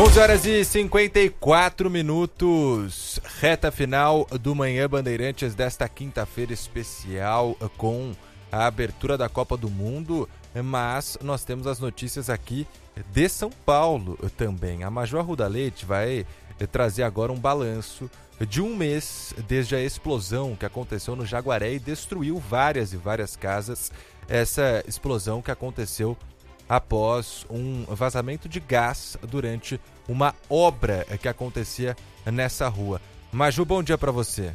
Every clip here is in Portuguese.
11h54, reta final do Manhã Bandeirantes desta quinta-feira especial com a abertura da Copa do Mundo, mas nós temos as notícias aqui de São Paulo também. A Major Arruda Leite vai trazer agora um balanço de um mês desde a explosão que aconteceu no Jaguaré e destruiu várias e várias casas. Essa explosão que aconteceu após um vazamento de gás durante uma obra que acontecia nessa rua. Maju, bom dia para você.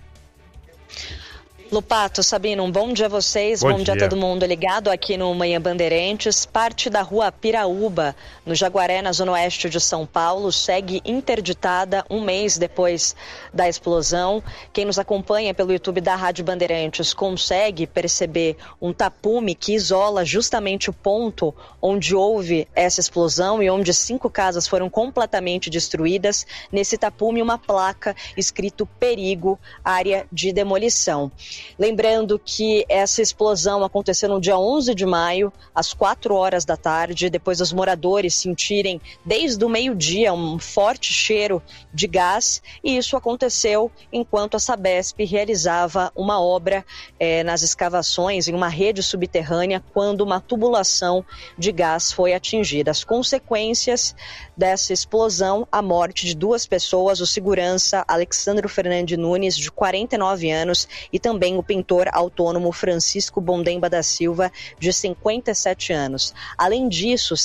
Lupato, Sabino, um bom dia a vocês, bom dia a todo mundo ligado aqui no Manhã Bandeirantes. Parte da rua Piraúba, no Jaguaré, na zona oeste de São Paulo, segue interditada um mês depois da explosão. Quem nos acompanha pelo YouTube da Rádio Bandeirantes consegue perceber um tapume que isola justamente o ponto onde houve essa explosão e onde 5 casas foram completamente destruídas. Nesse tapume, uma placa escrito perigo, área de demolição. Lembrando que essa explosão aconteceu no dia 11 de maio, às 4 horas da tarde, depois dos moradores sentirem desde o meio-dia um forte cheiro de gás, e isso aconteceu enquanto a Sabesp realizava uma obra nas escavações em uma rede subterrânea, quando uma tubulação de gás foi atingida. As consequências dessa explosão, a morte de 2 pessoas, o segurança Alexandro Fernandes Nunes, de 49 anos, e também o pintor autônomo Francisco Bondemba da Silva, de 57 anos. Além disso,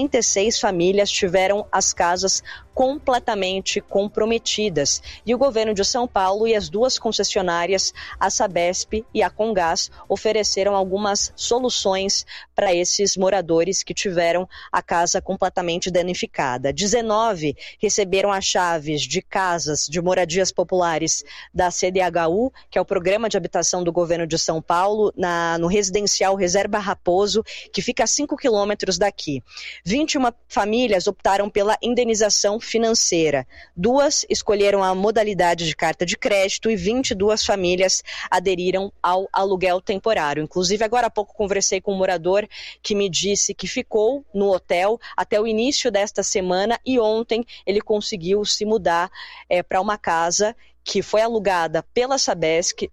66 famílias tiveram as casas completamente comprometidas. E o governo de São Paulo e as 2 concessionárias, a Sabesp e a Comgás, ofereceram algumas soluções para esses moradores que tiveram a casa completamente danificada. 19 receberam as chaves de casas de moradias populares da CDHU, que é o Programa de Habitação do Governo de São Paulo, no residencial Reserva Raposo, que fica a 5 quilômetros daqui. 21 famílias optaram pela indenização financeira. 2 escolheram a modalidade de carta de crédito e 22 famílias aderiram ao aluguel temporário. Inclusive, agora há pouco conversei com um morador que me disse que ficou no hotel até o início desta semana e ontem ele conseguiu se mudar para uma casa que foi alugada pela Sabesp,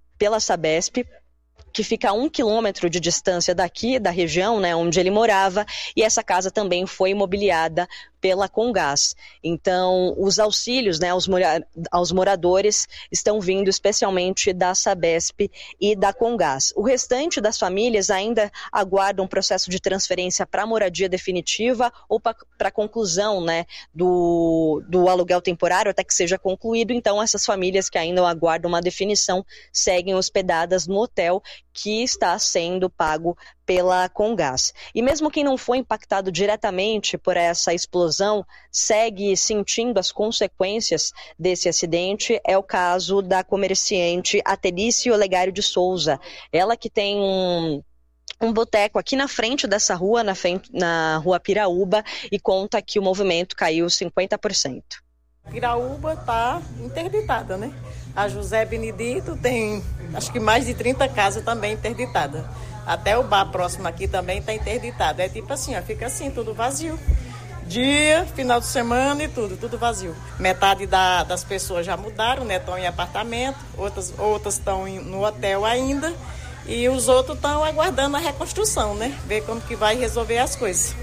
que fica a 1 quilômetro de distância daqui, da região, né, onde ele morava, e essa casa também foi imobiliada pela Comgás. Então, os auxílios, né, aos moradores estão vindo especialmente da Sabesp e da Comgás. O restante das famílias ainda aguardam um processo de transferência para moradia definitiva ou para conclusão, né, do aluguel temporário até que seja concluído. Então, essas famílias que ainda aguardam uma definição seguem hospedadas no hotel que está sendo pago pela Comgás. E mesmo quem não foi impactado diretamente por essa explosão segue sentindo as consequências desse acidente. É o caso da comerciante Atelice Olegário de Souza. Ela que tem um boteco aqui na frente dessa rua, na rua Piraúba, e conta que o movimento caiu 50%. Piraúba está interditada, né? A José Benedito tem, acho que mais de 30 casas também interditadas. Até o bar próximo aqui também está interditado. É tipo assim, ó, fica assim, tudo vazio. Dia, final de semana e tudo vazio. Metade das pessoas já mudaram, né? Estão em apartamento, outras estão no hotel ainda. E os outros estão aguardando a reconstrução, né? Ver como que vai resolver as coisas.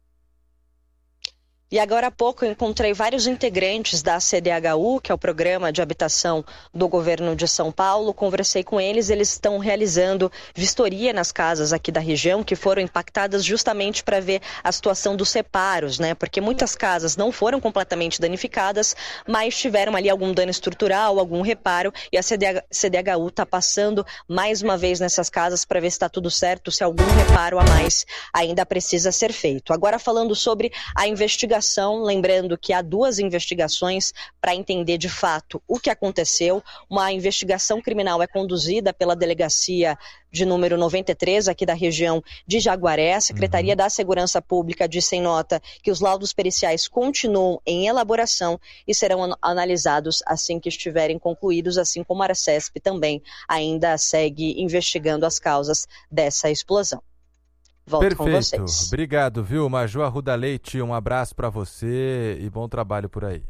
E agora há pouco eu encontrei vários integrantes da CDHU, que é o Programa de Habitação do Governo de São Paulo. Conversei com eles, eles estão realizando vistoria nas casas aqui da região que foram impactadas justamente para ver a situação dos reparos, né? Porque muitas casas não foram completamente danificadas, mas tiveram ali algum dano estrutural, algum reparo, e a CDHU está passando mais uma vez nessas casas para ver se está tudo certo, se algum reparo a mais ainda precisa ser feito. Agora falando sobre a investigação, lembrando que há 2 investigações para entender de fato o que aconteceu. Uma investigação criminal é conduzida pela delegacia de número 93 aqui da região de Jaguaré. A Secretaria da Segurança Pública disse em nota que os laudos periciais continuam em elaboração e serão analisados assim que estiverem concluídos, assim como a Arcesp também ainda segue investigando as causas dessa explosão. Volto com vocês. Obrigado, viu, Maju Arruda Leite, um abraço para você e bom trabalho por aí.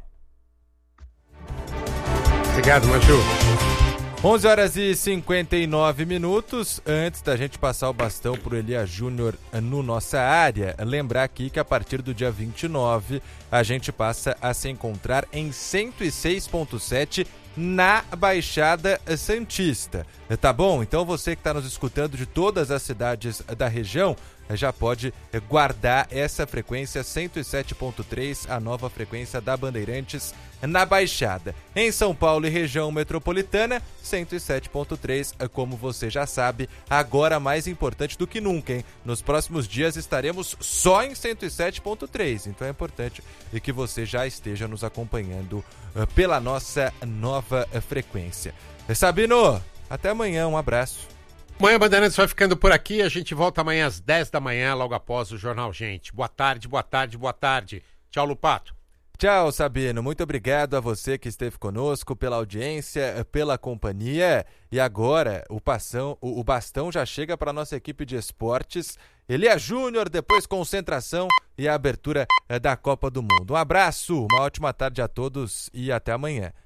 Obrigado, Maju. 11 horas e 59 minutos. Antes da gente passar o bastão pro Elia Júnior no nossa área, lembrar aqui que a partir do dia 29 a gente passa a se encontrar em 106.7 na Baixada Santista. Tá bom? Então você que está nos escutando de todas as cidades da região já pode guardar essa frequência 107.3, a nova frequência da Bandeirantes na Baixada. Em São Paulo e região metropolitana, 107.3, como você já sabe, agora mais importante do que nunca, hein? Nos próximos dias estaremos só em 107.3, então é importante que você já esteja nos acompanhando pela nossa nova frequência. Sabino, até amanhã, um abraço. Manhã Bandeirantes vai ficando por aqui, a gente volta amanhã às 10 da manhã, logo após o Jornal Gente. Boa tarde, boa tarde, boa tarde. Tchau, Lupato. Tchau, Sabino. Muito obrigado a você que esteve conosco, pela audiência, pela companhia. E agora o bastão já chega para a nossa equipe de esportes. Elia Júnior, depois concentração e a abertura da Copa do Mundo. Um abraço, uma ótima tarde a todos e até amanhã.